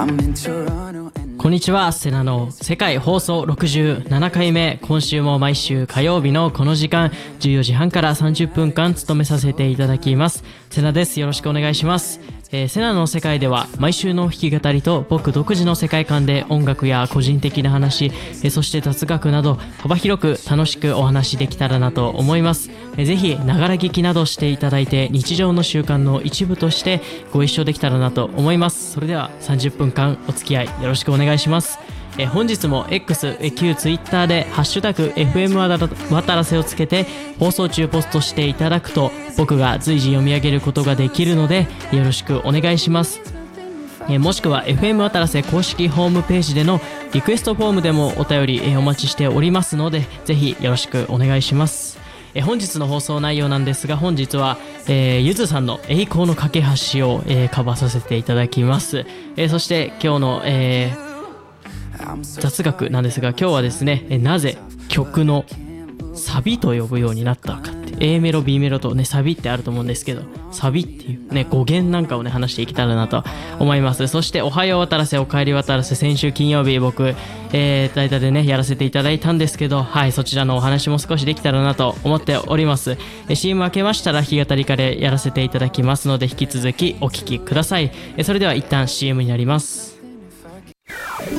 こんにちは、セナの世界放送67回目。今週も毎週火曜日のこの時間14時半から30分間務めさせていただきます。セナです。よろしくお願いします。セナの世界では毎週の弾き語りと僕独自の世界観で音楽や個人的な話、そして雑学など幅広く楽しくお話できたらなと思います。ぜひながら聞きなどしていただいて日常の習慣の一部としてご一緒できたらなと思います。それでは30分間お付き合いよろしくお願いします。本日も X、旧 Twitter でハッシュタグ FM 渡らせをつけて放送中ポストしていただくと僕が随時読み上げることができるのでよろしくお願いします。もしくは FM 渡らせ公式ホームページでのリクエストフォームでもお便りお待ちしておりますのでぜひよろしくお願いします。本日の放送内容なんですが、本日は、ゆずさんの栄光の架け橋を、カバーさせていただきます。そして今日の、雑学なんですが、今日はですね、なぜ曲のサビと呼ぶようになったのかって、A メロ B メロとねサビってあると思うんですけど、サビっていうね語源なんかをね話していけたらなと思います。そしておはよう渡らせ、おかえり渡らせ、先週金曜日僕、代打でねやらせていただいたんですけど、はい、そちらのお話も少しできたらなと思っております。CM 明けましたら弾き語りからやらせていただきますので引き続きお聴きください。それでは一旦 CM になります。